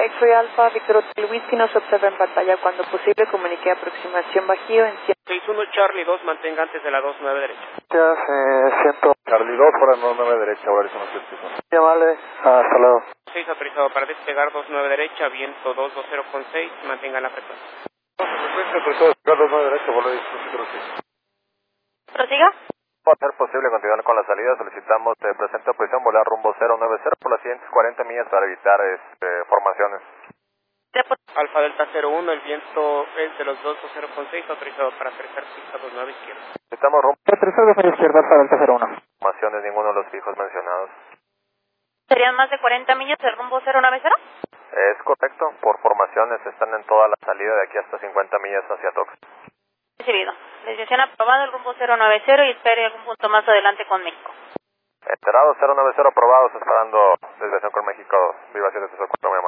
X-Ray Alpha, Victor Hotel Whisky nos observa en pantalla cuando posible, comunique aproximación bajío en 61 Charlie 2, mantenga antes de la 29 derecha. Siento. Charlie 2, fuera 99 derecha, ahora es una certeza. Sí, vale, hasta luego. 6 autorizado para despegar 29 derecha, viento 220,6, mantenga la frecuencia. Frecuencia autorizado, despegar 29 derecha, vuelve a ¿Prosiga? Va a ser posible continuar con la salida, solicitamos presente posición, volar rumbo 090 por las siguientes 40 millas para evitar formaciones. Alfa Delta 01, el viento es de los 220,6, autorizado para aterrizar pista 29 izquierda. Necesitamos rumbo. Aterrizar de izquierda para Delta 01. Formaciones, ninguno de los fijos mencionados. ¿Serían más de 40 millas del rumbo 090? Es correcto, por formaciones están en toda la salida de aquí hasta 50 millas hacia Tox. Recibido. Desviación aprobada, el rumbo 090 y espere algún punto más adelante con México. Enterado 090 aprobados, esperando desviación con México, viva 734, muy amable.